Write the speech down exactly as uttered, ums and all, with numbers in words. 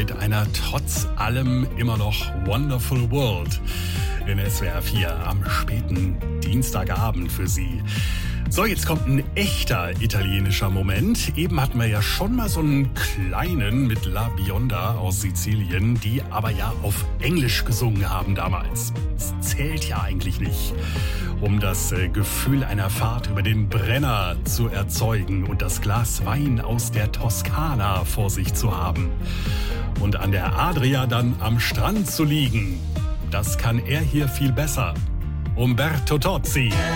mit einer trotz allem immer noch Wonderful World in S W R vier am späten Dienstagabend für Sie. So, jetzt kommt ein echter italienischer Moment. Eben hatten wir ja schon mal so einen kleinen mit La Bionda aus Sizilien, die aber ja auf Englisch gesungen haben damals. Das zählt ja eigentlich nicht, um das äh, Gefühl einer Fahrt über den Brenner zu erzeugen und das Glas Wein aus der Toskana vor sich zu haben. Und an der Adria dann am Strand zu liegen. Das kann er hier viel besser. Umberto Tozzi.